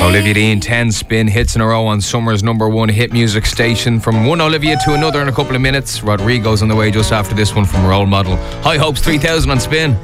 Olivia Dean, 10 spin hits in a row on Summer's #1 hit music station. From one Olivia to another in a couple of minutes. Rodrigo's on the way just after this one from Role Model. High Hopes 3000 on Spin.